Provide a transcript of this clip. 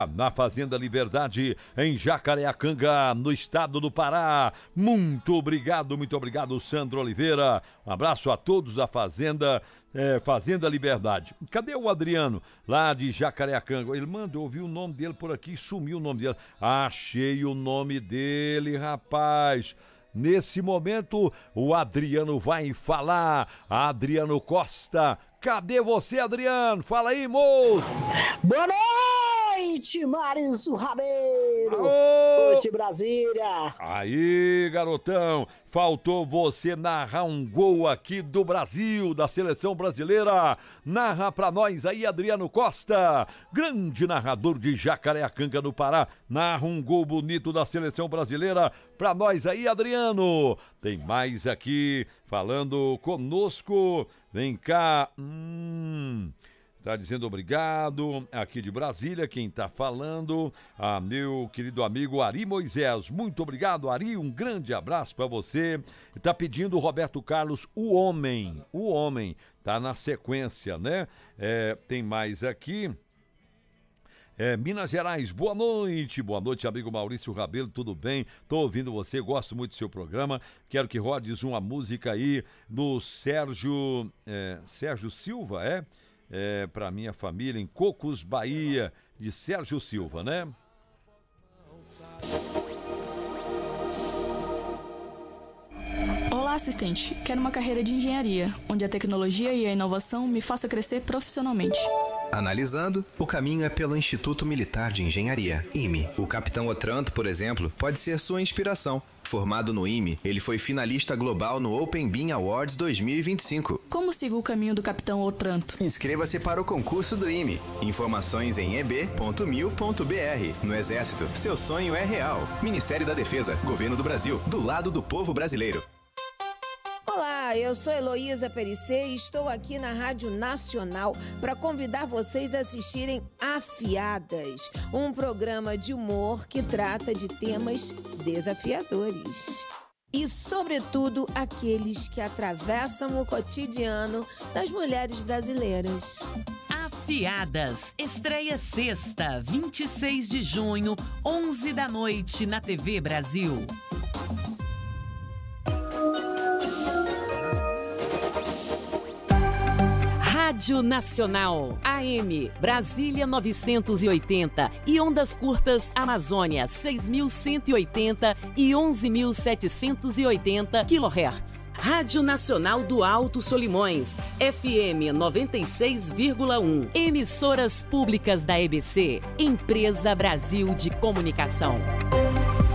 Na Fazenda Liberdade, em Jacareacanga, no estado do Pará. Muito obrigado, Sandro Oliveira. Um abraço a todos da Fazenda Liberdade. Cadê o Adriano, lá de Jacareacanga? Ele mandou, eu ouvi o nome dele por aqui, sumiu o nome dele. Achei o nome dele, rapaz. Nesse momento, o Adriano vai falar. Adriano Costa. Cadê você, Adriano? Fala aí, moço. Boa noite, Márcio Rabeiro. Noite, Brasília. Aí, garotão. Faltou você narrar um gol aqui do Brasil, da seleção brasileira. Narra pra nós aí, Adriano Costa, grande narrador de Jacareacanga, no Pará. Narra um gol bonito da seleção brasileira pra nós aí, Adriano. Tem mais aqui falando conosco. Vem cá. Tá dizendo obrigado, aqui de Brasília, quem tá falando, meu querido amigo Ari Moisés. Muito obrigado, Ari, um grande abraço pra você. Tá pedindo o Roberto Carlos, o homem, tá na sequência, né? Tem mais aqui. Minas Gerais, boa noite, amigo Maurício Rabelo, tudo bem? Tô ouvindo você, gosto muito do seu programa, quero que rodes uma música aí do Sérgio Silva, para minha família em Cocos, Bahia, de Sérgio Silva, né? Olá, assistente. Quero uma carreira de engenharia, onde a tecnologia e a inovação me faça crescer profissionalmente. Analisando, o caminho é pelo Instituto Militar de Engenharia, IME. O capitão Otranto, por exemplo, pode ser sua inspiração. Formado no IME, ele foi finalista global no Open Bean Awards 2025. Como sigo o caminho do capitão Otranto? Inscreva-se para o concurso do IME. Informações em eb.mil.br. No Exército, seu sonho é real. Ministério da Defesa, Governo do Brasil, do lado do povo brasileiro. Olá, eu sou Heloísa Perissé e estou aqui na Rádio Nacional para convidar vocês a assistirem Afiadas, um programa de humor que trata de temas desafiadores. E, sobretudo, aqueles que atravessam o cotidiano das mulheres brasileiras. Afiadas, estreia sexta, 26 de junho, 11 da noite, na TV Brasil. Rádio Nacional, AM, Brasília 980 e ondas curtas Amazônia 6.180 e 11.780 kHz. Rádio Nacional do Alto Solimões, FM 96,1. Emissoras públicas da EBC, Empresa Brasil de Comunicação.